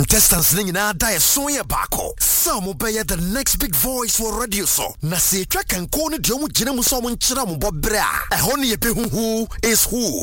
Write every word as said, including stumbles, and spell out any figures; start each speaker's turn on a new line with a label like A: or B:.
A: contestants ning na da e so ye bako. Some obey the next big voice for radio so. Na se twa kan ko ne de omu gina mu so mo nkyira mo bobra. E ho ne ye pe hu is who.